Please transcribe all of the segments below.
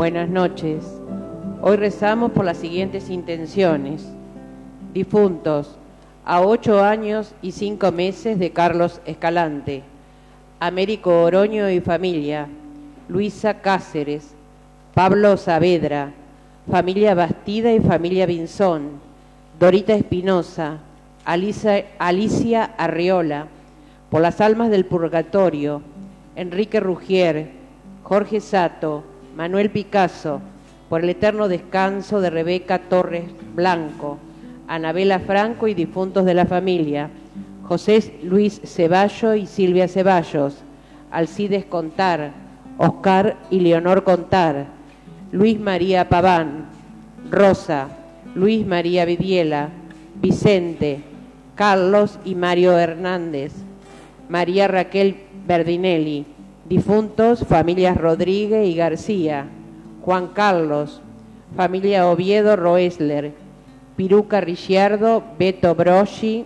Buenas noches. Hoy rezamos por las siguientes intenciones. Difuntos: a 8 años y 5 meses de Carlos Escalante, Américo Oroño y familia, Luisa Cáceres, Pablo Saavedra, familia Bastida y familia Binzón, Dorita Espinosa, Alicia Arriola, por las almas del purgatorio, Enrique Rugier, Jorge Sato, Manuel Picasso, por el eterno descanso de Rebeca Torres Blanco, Anabela Franco y difuntos de la familia, José Luis Ceballo y Silvia Ceballos, Alcides Contar, Oscar y Leonor Contar, Luis María Paván, Rosa, Luis María Vidiela, Vicente, Carlos y Mario Hernández, María Raquel Berdinelli, difuntos familias Rodríguez y García, Juan Carlos, familia Oviedo Roesler, Piruca Ricciardo, Beto Broschi,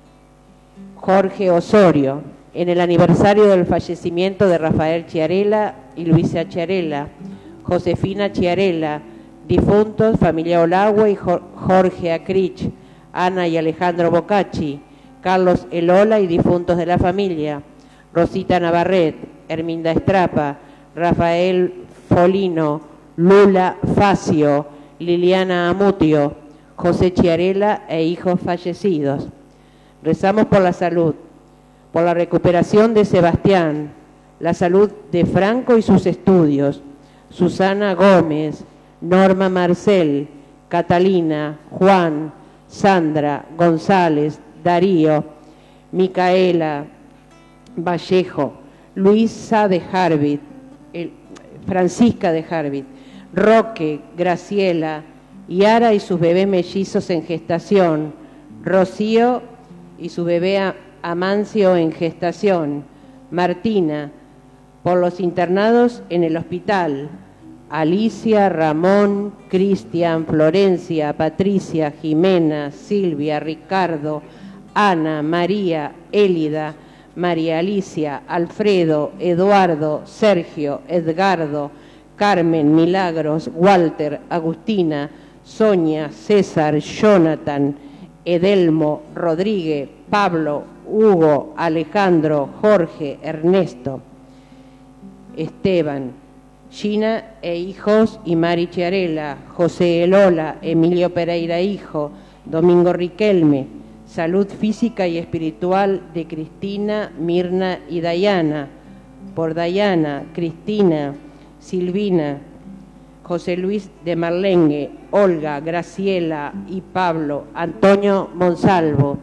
Jorge Osorio, en el aniversario del fallecimiento de Rafael Chiarella y Luisa Chiarella, Josefina Chiarella, difuntos familia Olagua y Jorge Acrich, Ana y Alejandro Bocacci, Carlos Elola y difuntos de la familia, Rosita Navarret, Herminda Estrapa, Rafael Folino, Lula Facio, Liliana Amutio, José Chiarella e hijos fallecidos. Rezamos por la salud, por la recuperación de Sebastián, la salud de Franco y sus estudios, Susana Gómez, Norma Marcel, Catalina, Juan, Sandra, González, Darío, Micaela, Vallejo, Luisa de Jarvit, Francisca de Jarvit, Roque, Graciela, Yara y sus bebés mellizos en gestación, Rocío y su bebé Amancio en gestación, Martina, por los internados en el hospital, Alicia, Ramón, Cristian, Florencia, Patricia, Jimena, Silvia, Ricardo, Ana, María, Élida, María Alicia, Alfredo, Eduardo, Sergio, Edgardo, Carmen, Milagros, Walter, Agustina, Sonia, César, Jonathan, Edelmo, Rodríguez, Pablo, Hugo, Alejandro, Jorge, Ernesto, Esteban, Gina e hijos y Mari Chiarella, José Elola, Emilio Pereira hijo, Domingo Riquelme, salud física y espiritual de Cristina, Mirna y Dayana, por Dayana, Cristina, Silvina, José Luis de Marlengue, Olga, Graciela y Pablo, Antonio Monsalvo,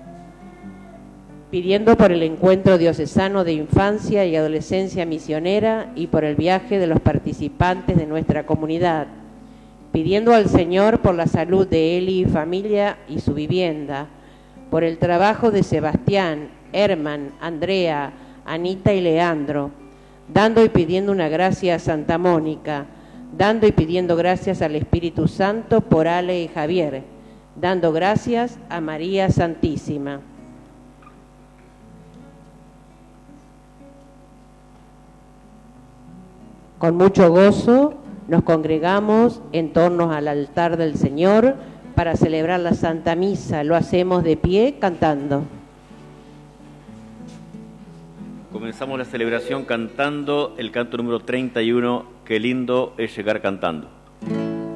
pidiendo por el encuentro diocesano de infancia y adolescencia misionera y por el viaje de los participantes de nuestra comunidad, pidiendo al Señor por la salud de Eli y familia y su vivienda, por el trabajo de Sebastián, Herman, Andrea, Anita y Leandro, dando y pidiendo una gracia a Santa Mónica, dando y pidiendo gracias al Espíritu Santo por Ale y Javier, dando gracias a María Santísima. Con mucho gozo nos congregamos en torno al altar del Señor para celebrar la Santa Misa. Lo hacemos de pie cantando. Comenzamos la celebración cantando el canto número 31, Qué lindo es llegar cantando.